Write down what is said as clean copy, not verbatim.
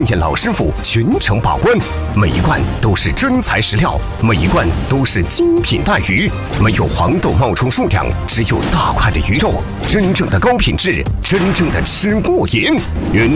业老师傅全程把关，每一罐都是真材实料，每一罐都是精品带鱼，没有黄豆冒充数量，只有大块的鱼肉，真正的高品质，真正的吃过瘾。